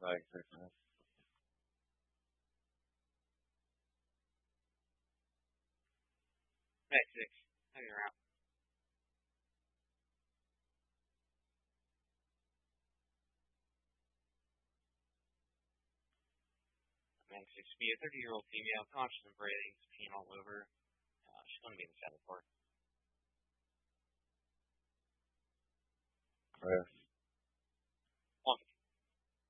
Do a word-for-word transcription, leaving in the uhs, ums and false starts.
Like, six minutes. Hey, six. Hang around. Meg six be a thirty-year-old female, conscious and breathing, peeing all over. Uh, she's going to be in the seven four. Right.